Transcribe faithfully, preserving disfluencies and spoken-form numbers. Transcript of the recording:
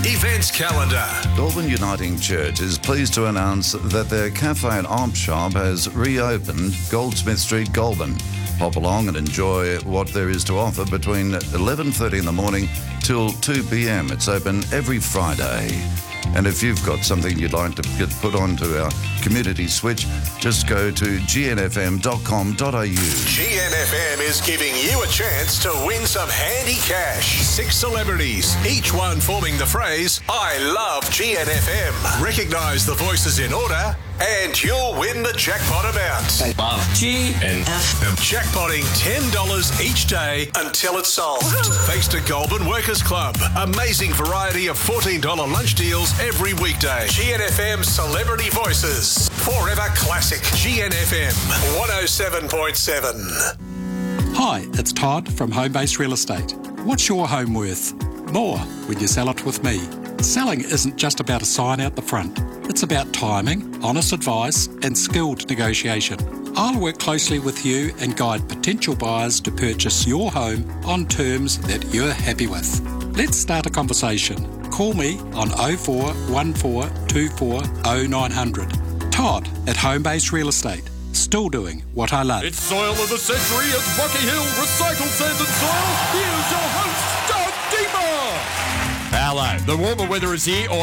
events calendar. Goulburn Uniting Church is pleased to announce that their cafe and amp shop has reopened Goldsmith Street, Goulburn. Pop along and enjoy what there is to offer between eleven thirty in the morning till two p.m. It's open every Friday. And if you've got something you'd like to get put onto our community switch, just go to g n f m dot com dot a u. G N F M is giving you a chance to win some handy cash. Six celebrities, each one forming the phrase, I love G N F M. Recognise the voices in order and you'll win the jackpot amount. I love G N F M. Jackpotting ten dollars each day until it's solved. Thanks to Goulburn Workers Club. Amazing variety of fourteen dollars lunch deals every weekday. G N F M Celebrity Voices. Forever classic. G N F M one oh seven point seven. Hi, it's Todd from Homebase Real Estate. What's your home worth? More when you sell it with me. Selling isn't just about a sign out the front. It's about timing, honest advice, and skilled negotiation. I'll work closely with you and guide potential buyers to purchase your home on terms that you're happy with. Let's start a conversation. Call me on oh four one four two four oh nine hundred. Todd at Homebase Real Estate. Still doing what I love. It's Soil of the Century at Rocky Hill Recycled Sand and Soil. Here's your host, Doug Deemer. Hello. The warmer weather is here.